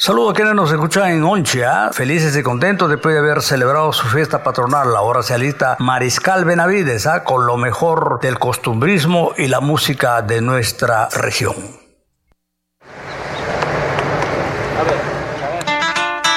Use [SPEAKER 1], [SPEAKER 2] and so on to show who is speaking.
[SPEAKER 1] Saludos a quienes nos escuchan en Onchia, felices y contentos después de haber celebrado su fiesta patronal. Ahora se alista Mariscal Benavides, con lo mejor del costumbrismo y la música de nuestra región.